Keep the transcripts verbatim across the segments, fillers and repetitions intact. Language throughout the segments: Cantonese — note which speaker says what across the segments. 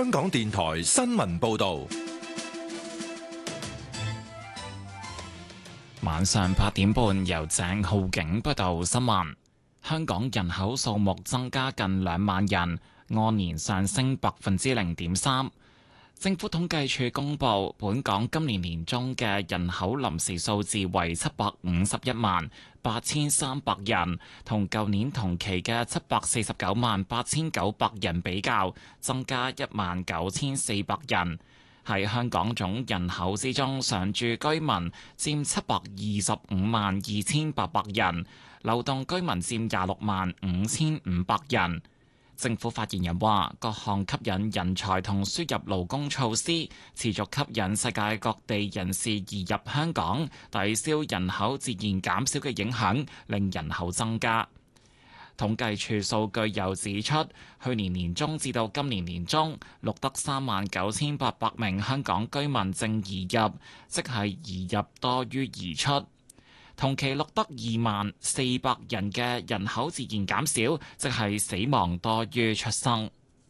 Speaker 1: 香港電台新聞報道。
Speaker 2: 晚上八點半，由鄭浩景報道新聞。香港人口數目增加近兩萬人，按年上升百分之零點三。政府統計處公布，本港今年年中嘅人口臨時數字為七百五十一萬八千三百人，同舊年同期嘅七百四十九萬八千九百人比較，增加一萬九千四百人。喺香港總人口之中，常住居民佔七百二十五萬二千八百人，流動居民佔廿六萬五千五百人。政府發言人話：各項吸引人才同輸入勞工措施，持續吸引世界各地人士移入香港，抵消人口自然減少嘅影響，令人口增加。統計處數據又指出，去年年中至到今年年中，錄得三萬九千八百名香港居民正移入，即係移入多於移出。同期錄得二萬四百人嘅人口自然減少，即係死亡多於出生。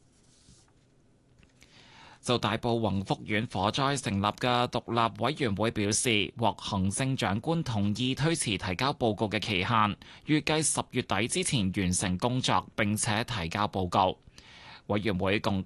Speaker 2: 就大埔宏福苑火災成立嘅獨立委員會表示，獲行政長官同意推遲提交報告嘅期限，預計十月底之前完成工作並且提交報告。委員會共